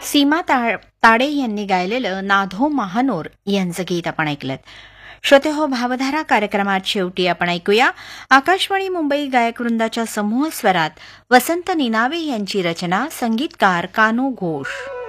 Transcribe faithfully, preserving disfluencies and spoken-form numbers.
सीमा ता- ताडे यांनी गायलेलं नाधो महानोर यांचं गीत आपण ऐकलं. श्रोते हो, भावधारा कार्यक्रमात शेवटी आपण ऐकूया आकाशवाणी मुंबई गायक वृंदाच्या समूह स्वरात वसंत निनावे यांची रचना, संगीतकार कानो घोष.